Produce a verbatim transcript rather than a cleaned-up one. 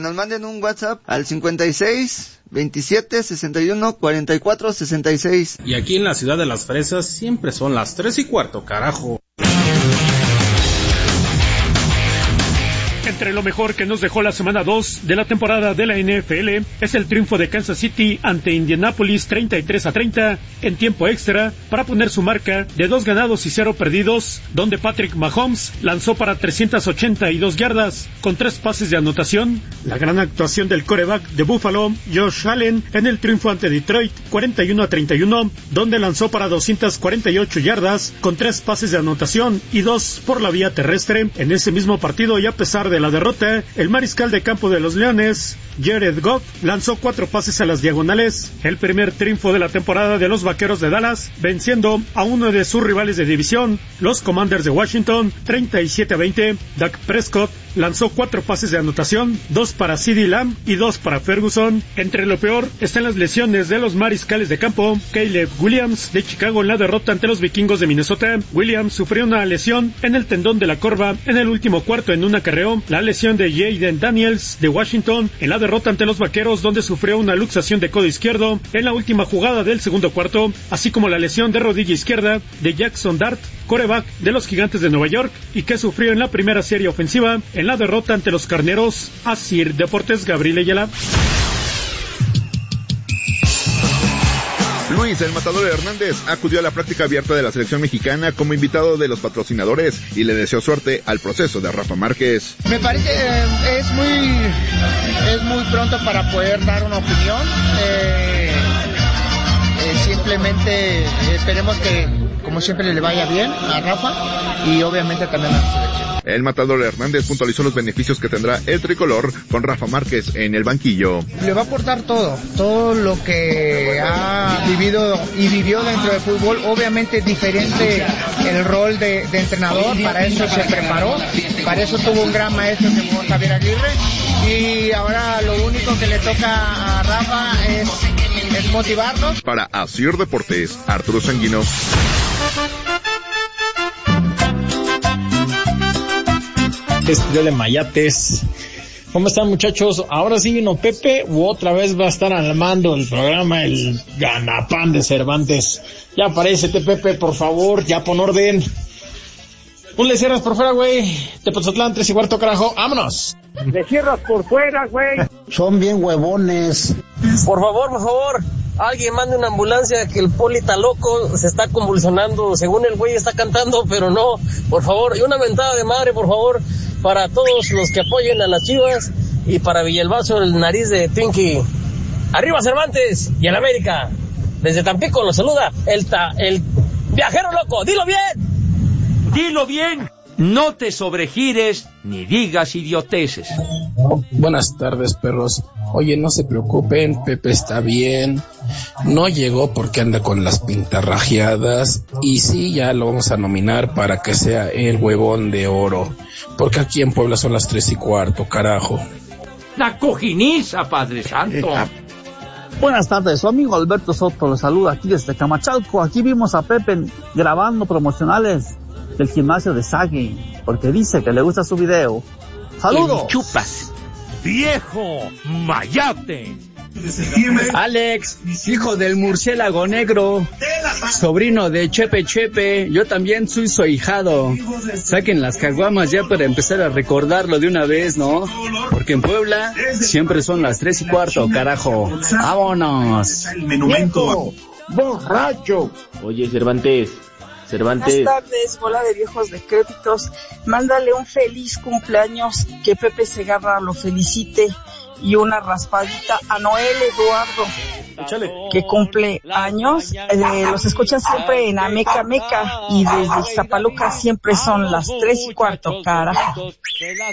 nos manden un WhatsApp al cincuenta y seis, veintisiete, sesenta y uno, cuarenta y cuatro, sesenta y seis. Y aquí en la ciudad de las fresas siempre son las tres y cuarto, carajo. Entre lo mejor que nos dejó la semana dos de la temporada de la N F L es el triunfo de Kansas City ante Indianapolis treinta y tres a treinta en tiempo extra para poner su marca de dos ganados y cero perdidos, donde Patrick Mahomes lanzó para trescientas ochenta y dos yardas con tres pases de anotación. La gran actuación del quarterback de Buffalo, Josh Allen, en el triunfo ante Detroit cuarenta y uno a treinta y uno, donde lanzó para doscientas cuarenta y ocho yardas con tres pases de anotación y dos por la vía terrestre. En ese mismo partido, y a pesar de la derrota, el mariscal de campo de los Leones, Jared Goff, lanzó cuatro pases a las diagonales. El primer triunfo de la temporada de los Vaqueros de Dallas, venciendo a uno de sus rivales de división, los Commanders de Washington, treinta y siete a veinte. Dak Prescott lanzó cuatro pases de anotación, dos para CeeDee Lamb y dos para Ferguson. Entre lo peor están las lesiones de los mariscales de campo. Caleb Williams de Chicago en la derrota ante los Vikingos de Minnesota. Williams sufrió una lesión en el tendón de la corva en el último cuarto en un acarreo. La lesión de Jaden Daniels de Washington en la derrota ante los Vaqueros, donde sufrió una luxación de codo izquierdo en la última jugada del segundo cuarto, así como la lesión de rodilla izquierda de Jackson Dart, quarterback de los Gigantes de Nueva York, y que sufrió en la primera serie ofensiva en la derrota ante los Carneros. Así Deportes, Gabriel Ayala. Luis El Matador Hernández acudió a la práctica abierta de la selección mexicana como invitado de los patrocinadores y le deseó suerte al proceso de Rafa Márquez. Me parece eh, es muy es muy pronto para poder dar una opinión. Eh, eh, simplemente esperemos que, como siempre, le vaya bien a Rafa y obviamente también a la selección. El Matador Hernández puntualizó los beneficios que tendrá el tricolor con Rafa Márquez en el banquillo. Le va a aportar todo, todo lo que ha vivido y vivió dentro del fútbol. Obviamente diferente el rol de, de entrenador, para eso se preparó, para eso tuvo un gran maestro que fue Javier Aguirre, y ahora lo único que le toca a Rafa es, es motivarnos. Para Asir Deportes, Arturo Sanguino. Estudio de Mayates. ¿Cómo están, muchachos? Ahora sí vino Pepe, u otra vez va a estar al mando el programa el ganapán de Cervantes. Ya aparécete, Pepe, por favor, ya pon orden. Ponle cierras por fuera, güey. Tepozotlán, tres y cuarto, carajo. ¡Vámonos! Le cierras por fuera, güey. Son bien huevones. Por favor, por favor, alguien mande una ambulancia, que el poli está loco, se está convulsionando, según el güey está cantando, pero no, por favor, y una mentada de madre, por favor, para todos los que apoyen a las Chivas, y para Villalbazo, el nariz de Twinkie. ¡Arriba Cervantes y el América! Desde Tampico los saluda el, ta, el viajero loco. ¡Dilo bien! ¡Dilo bien! No te sobregires ni digas idioteces. Buenas tardes, perros. Oye, no se preocupen, Pepe está bien. No llegó porque anda con las pintarrajeadas. Y sí, ya lo vamos a nominar para que sea el huevón de oro. Porque aquí en Puebla son las tres y cuarto, carajo. La cojiniza, Padre Santo. Buenas tardes, su amigo Alberto Soto lo saluda aquí desde Camachalco. Aquí vimos a Pepe grabando promocionales del gimnasio de Sagi, porque dice que le gusta su video. ¡Saludos! Chupas, viejo mayate. Alex, hijo del murciélago negro, sobrino de Chepe Chepe, yo también soy su ahijado. Saquen las caguamas ya para empezar a recordarlo de una vez, ¿no? Porque en Puebla siempre son las tres y cuarto, carajo. ¡Vámonos! El monumento borracho. Oye, Cervantes, Cervantes. Buenas tardes, bola de viejos decrépitos. Mándale un feliz cumpleaños, que Pepe Segarra lo felicite, y una raspadita a Noel Eduardo, Échale. que cumple años. Eh, los escuchan siempre en Ameca Meca, y desde Zapaluca siempre son las tres y cuarto, carajo.